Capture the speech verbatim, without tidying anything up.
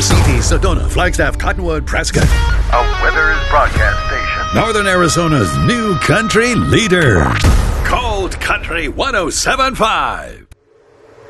C T, Sedona, Flagstaff, Cottonwood, Prescott. A Withers broadcast station. Northern Arizona's new country leader. Cold Country one oh seven point five.